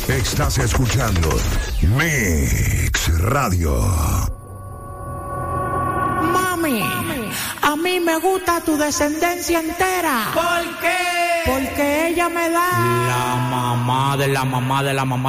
Estás escuchando Mix Radio. Mami, a mí me gusta tu descendencia entera. ¿Por qué? Porque ella me da La mamá de la mamá de la mamá